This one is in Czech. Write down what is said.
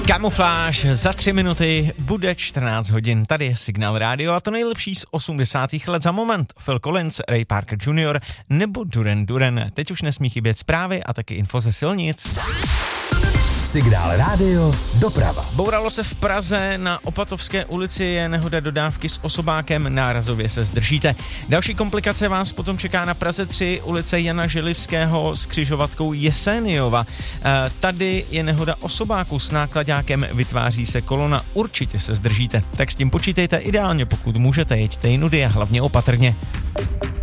Kamufláž, za 3 minuty bude 14 hodin. Tady je Signál Rádio a to nejlepší z 80. let. Za moment Phil Collins, Ray Parker Jr. nebo Duran Duran. Teď už nesmí chybět zprávy a taky info ze silnic. Signál Rádio, doprava. Bouralo se v Praze, na Opatovské ulici je nehoda dodávky s osobákem, nárazově se zdržíte. Další komplikace vás potom čeká na Praze 3, ulice Jana Želivského s křižovatkou Jeseniova. Tady je nehoda osobáku s náklaďákem, vytváří se kolona, určitě se zdržíte. Tak s tím počítejte, ideálně pokud můžete, jeďte jinudy a hlavně opatrně.